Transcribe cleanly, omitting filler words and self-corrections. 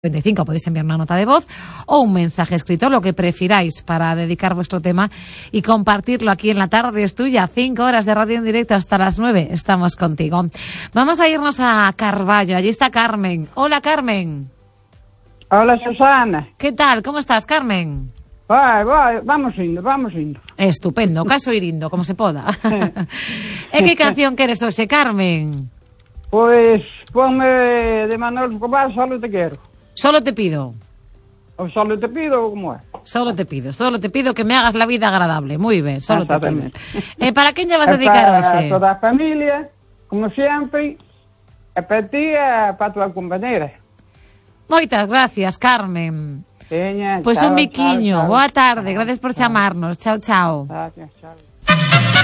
25 podéis enviar una nota de voz o un mensaje escrito, lo que prefiráis, para dedicar vuestro tema y compartirlo aquí en La Tarde es Tuya. 5 horas de radio en directo hasta las 9. Estamos contigo. Vamos a irnos a Carballo. Allí está Carmen. Hola, Carmen. Hola, Susana. ¿Qué tal? ¿Cómo estás, Carmen? Vamos indo. Estupendo, caso ir indo, como se poda. E que canción queres hoxe, Carmen? Pois ponme de Manolo Escobar, Solo te quero. Solo te pido. O solo te pido, como é? Solo te pido que me hagas la vida agradable. Muy ben, solo te pido. Para quen lle vas a dedicar hoxe? Para toda a familia, como sempre, e para ti e para a tua compañera. Moitas gracias, Carmen. Teña, Pois un biquiño. Boa tarde, gracias por chamarnos. Chao, chao. Gracias, chao.